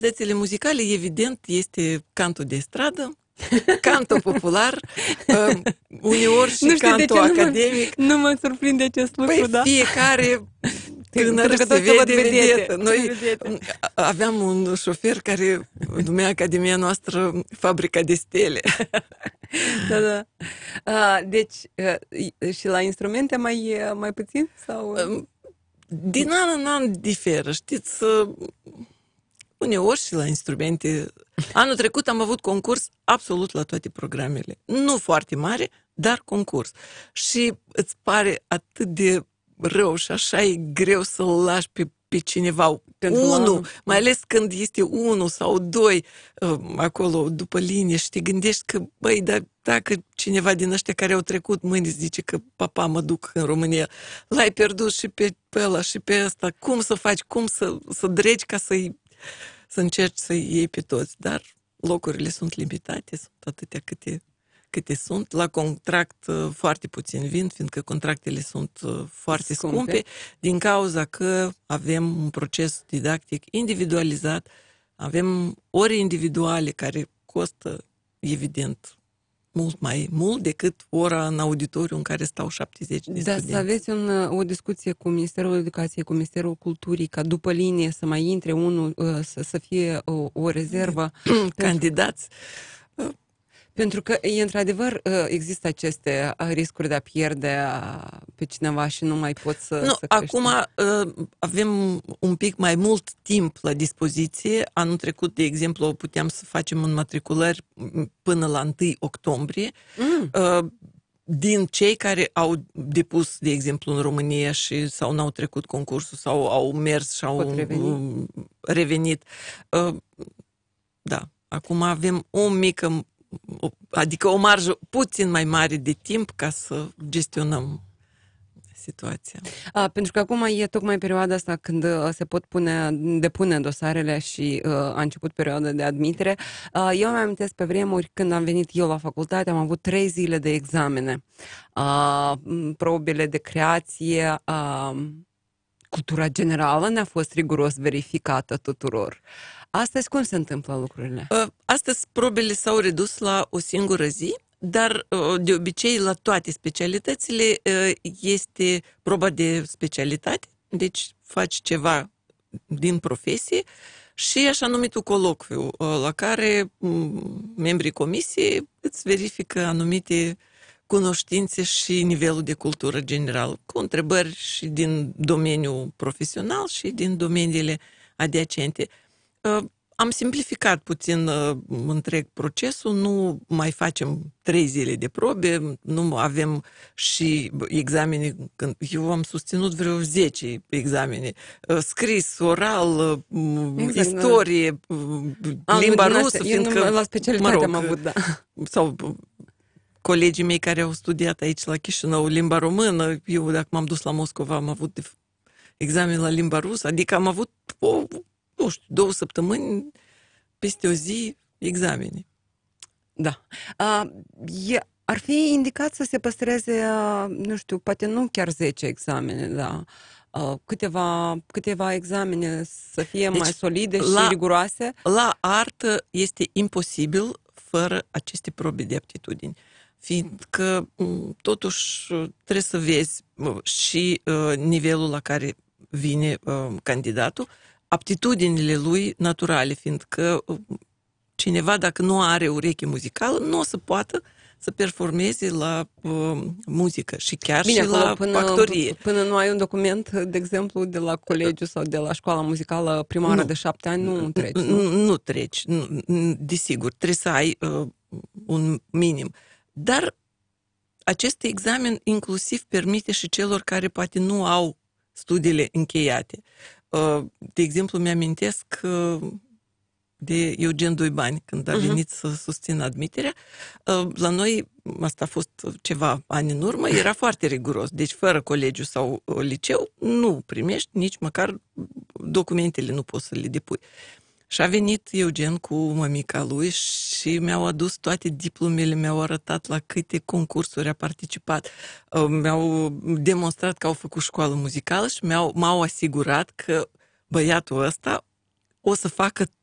Dățile muzicale, evident, este cantul de stradă, cantul popular, uneori și cantul academic. Nu mă surprinde acest lucru, Păi da? fiecare tânăr se vede vedetă. Noi vedete. aveam un șofer care numea Academia noastră Fabrica de Stele. Da, da. Deci, și la instrumente mai puțin? Sau? Din an în an diferă, știți, uneori și la instrumente. Anul trecut am avut concurs absolut la toate programele. Nu foarte mare, dar concurs. Și îți pare atât de rău și așa e greu să-l lași pe cineva. Unul, mai ales când este unul sau doi acolo după linie și te gândești că, băi, dar dacă cineva din ăștia care au trecut mâine zice că papa mă duc în România, l-ai pierdut și pe ăla și pe ăsta, cum să faci, cum să dregi ca să încerci să-i iei pe toți, dar locurile sunt limitate, sunt atâtea câte sunt. La contract foarte puțin vin, fiindcă contractele sunt foarte scumpe, din cauza că avem un proces didactic individualizat, avem ore individuale care costă, evident, mult mai mult decât ora în auditoriu în care stau 70 de studenți. Să aveți o discuție cu Ministerul Educației, cu Ministerul Culturii, ca după linie să mai intre unul, să fie o rezervă. Candidați. Pentru că, într-adevăr, există aceste riscuri de a pierde pe cineva și nu mai poți să acum avem un pic mai mult timp la dispoziție. Anul trecut, de exemplu, puteam să facem înmatriculări până la 1 octombrie. Din cei care au depus, de exemplu, în România sau n-au trecut concursul sau au mers și au revenit. Da, acum avem o mică, adică o marjă puțin mai mare de timp ca să gestionăm situația. Pentru că acum e tocmai perioada asta când se pot depune dosarele și a început perioada de admitere. Eu îmi amintesc pe vremuri când am venit eu la facultate, am avut 3 zile de examene. Probele de creație, cultura generală ne-a fost riguros verificată tuturor. Astăzi cum se întâmplă lucrurile? Astăzi probele s-au redus la o singură zi, dar de obicei la toate specialitățile este proba de specialitate, deci faci ceva din profesie și așa numitul colocviu, la care membrii comisiei îți verifică anumite cunoștințe și nivelul de cultură general, cu întrebări și din domeniul profesional și din domeniile adiacente. Am simplificat puțin întreg procesul, nu mai facem 3 zile de probe, nu avem și examene, eu am susținut vreo 10 examene, scris, oral, istorie, limba rusă, fiindcă, la specialitate am avut, da. Sau colegii mei care au studiat aici la Chișinău limba română, eu dacă m-am dus la Moscova am avut examen la limba rusă, adică am avut 2 săptămâni, peste o zi, examene. Da. Ar fi indicat să se păstreze, nu știu, poate nu chiar 10 examene, da, câteva examene să fie mai solide și riguroase. La artă este imposibil fără aceste probe de aptitudini, fiindcă totuși trebuie să vezi și nivelul la care vine candidatul, aptitudinile lui naturale, fiindcă cineva, dacă nu are ureche muzicală, nu o să poată să performeze la muzică și chiar și la actorie. Până nu ai un document, de exemplu, de la colegiu sau de la școala muzicală primară de 7 ani, nu treci. Nu treci, desigur, trebuie să ai un minim. Dar acest examen inclusiv permite și celor care poate nu au studiile încheiate. De exemplu, mi-amintesc de Eugen Duibani, când a venit să susțină admiterea. La noi, asta a fost ceva ani în urmă, era foarte riguros. Deci, fără colegiu sau liceu, nu primești nici măcar documentele, nu poți să le depui. Și a venit Eugen cu mămica lui și mi-au adus toate diplomele, mi-au arătat la câte concursuri a participat, mi-au demonstrat că au făcut școală muzicală și m-au asigurat că băiatul ăsta o să facă